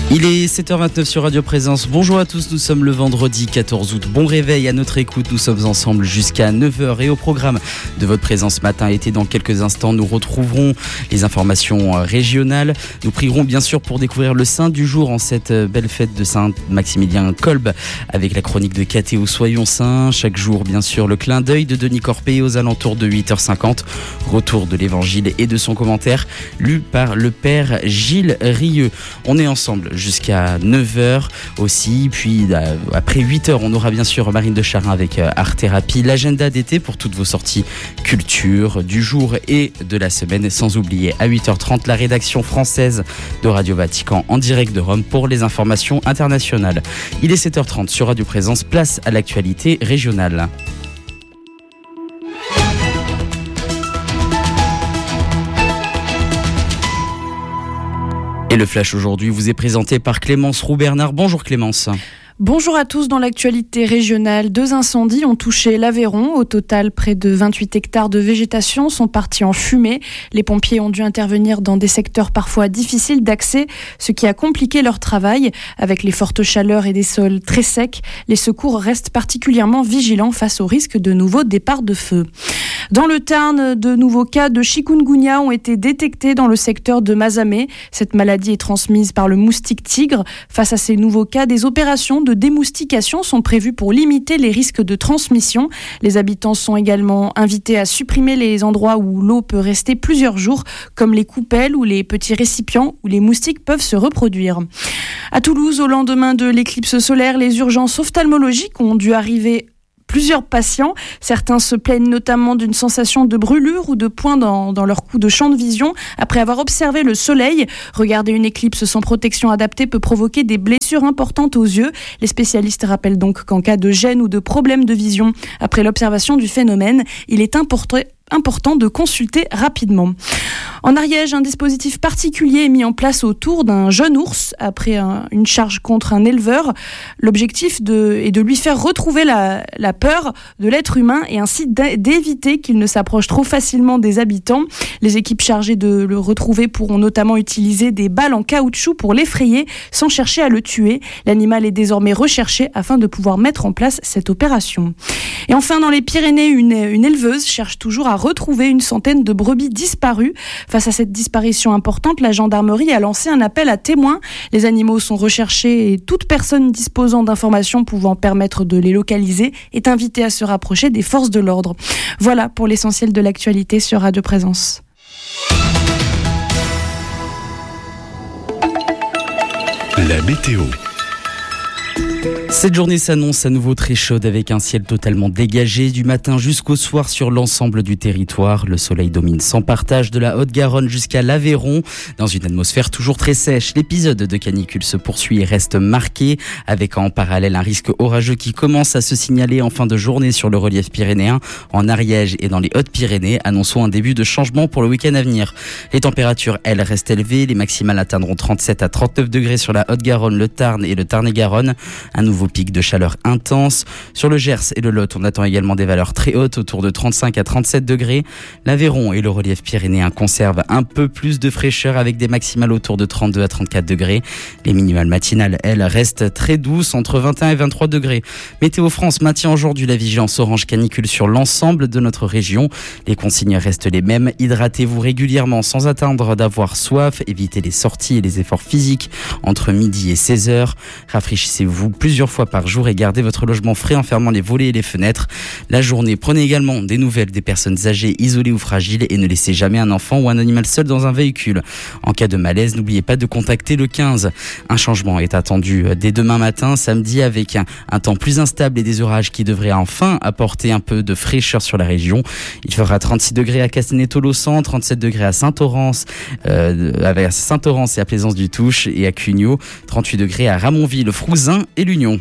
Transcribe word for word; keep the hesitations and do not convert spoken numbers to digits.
Il est sept heures vingt-neuf sur Radio Présence. Bonjour à tous, nous sommes le vendredi quatorze août. Bon réveil à notre écoute, nous sommes ensemble jusqu'à neuf heures et au programme de votre présence matin été dans quelques instants, nous retrouverons les informations régionales. Nous prierons bien sûr pour découvrir le saint du jour en cette belle fête de Saint-Maximilien Kolbe avec la chronique de Cathéo Soyons Saints. Chaque jour bien sûr le clin d'œil de Denis Corpé aux alentours de huit heures cinquante. Retour de l'évangile et de son commentaire lu par le père Gilles Rieux. On est ensemble jusqu'à neuf heures aussi, puis après huit heures on aura bien sûr Marine de Charin avec Art Thérapie, l'agenda d'été pour toutes vos sorties culture du jour et de la semaine, sans oublier à huit heures trente la rédaction française de Radio Vatican en direct de Rome pour les informations internationales. Il est sept heures trente sur Radio Présence, place à l'actualité régionale. Et le flash aujourd'hui vous est présenté par Clémence Roux-Bernard. Bonjour Clémence. Bonjour à tous. Dans l'actualité régionale, deux incendies ont touché l'Aveyron. Au total, près de vingt-huit hectares de végétation sont partis en fumée. Les pompiers ont dû intervenir dans des secteurs parfois difficiles d'accès, ce qui a compliqué leur travail. Avec les fortes chaleurs et des sols très secs, les secours restent particulièrement vigilants face au risque de nouveaux départs de feu. Dans le Tarn, de nouveaux cas de chikungunya ont été détectés dans le secteur de Mazamet. Cette maladie est transmise par le moustique tigre. Face à ces nouveaux cas, des opérations de démoustication sont prévues pour limiter les risques de transmission. Les habitants sont également invités à supprimer les endroits où l'eau peut rester plusieurs jours, comme les coupelles ou les petits récipients où les moustiques peuvent se reproduire. À Toulouse, au lendemain de l'éclipse solaire, les urgences ophtalmologiques ont dû arriver plusieurs patients. Certains se plaignent notamment d'une sensation de brûlure ou de points dans, dans leur coup de champ de vision après avoir observé le soleil. Regarder une éclipse sans protection adaptée peut provoquer des blessures importantes aux yeux. Les spécialistes rappellent donc qu'en cas de gêne ou de problème de vision après l'observation du phénomène, il est important important de consulter rapidement. En Ariège, un dispositif particulier est mis en place autour d'un jeune ours après un, une charge contre un éleveur. L'objectif de, est de lui faire retrouver la, la peur de l'être humain et ainsi d'éviter qu'il ne s'approche trop facilement des habitants. Les équipes chargées de le retrouver pourront notamment utiliser des balles en caoutchouc pour l'effrayer sans chercher à le tuer. L'animal est désormais recherché afin de pouvoir mettre en place cette opération. Et enfin, dans les Pyrénées, une, une éleveuse cherche toujours à retrouver une centaine de brebis disparues. Face à cette disparition importante, la gendarmerie a lancé un appel à témoins. Les animaux sont recherchés et toute personne disposant d'informations pouvant permettre de les localiser est invitée à se rapprocher des forces de l'ordre. Voilà pour l'essentiel de l'actualité sur Radio Présence. La météo. Cette journée s'annonce à nouveau très chaude avec un ciel totalement dégagé du matin jusqu'au soir sur l'ensemble du territoire. Le soleil domine sans partage de la Haute-Garonne jusqu'à l'Aveyron. Dans une atmosphère toujours très sèche, l'épisode de canicule se poursuit et reste marqué avec en parallèle un risque orageux qui commence à se signaler en fin de journée sur le relief pyrénéen, en Ariège et dans les Hautes-Pyrénées. Annonçons un début de changement pour le week-end à venir. Les températures, elles, restent élevées. Les maximales atteindront trente-sept à trente-neuf degrés sur la Haute-Garonne, le Tarn et le Tarn-et-Garonne. Un nouveau pic de chaleur intense. Sur le Gers et le Lot, on attend également des valeurs très hautes, autour de trente-cinq à trente-sept degrés. L'Aveyron et le relief pyrénéen conservent un peu plus de fraîcheur avec des maximales autour de trente-deux à trente-quatre degrés. Les minimales matinales, elles, restent très douces, entre vingt et un et vingt-trois degrés. Météo France maintient aujourd'hui la vigilance orange canicule sur l'ensemble de notre région. Les consignes restent les mêmes. Hydratez-vous régulièrement sans attendre d'avoir soif. Évitez les sorties et les efforts physiques entre midi et seize heures. Rafraîchissez-vous plusieurs fois par jour et gardez votre logement frais en fermant les volets et les fenêtres. La journée, prenez également des nouvelles des personnes âgées, isolées ou fragiles et ne laissez jamais un enfant ou un animal seul dans un véhicule. En cas de malaise, n'oubliez pas de contacter le quinze. Un changement est attendu dès demain matin, samedi, avec un, un temps plus instable et des orages qui devraient enfin apporter un peu de fraîcheur sur la région. Il fera trente-six degrés à Castanet-Tolosan, trente-sept degrés à Saint-Orens, euh, à Saint-Orens et à Plaisance-du-Touche et à Cugnot, trente-huit degrés à Ramonville, Frouzin et l'Union.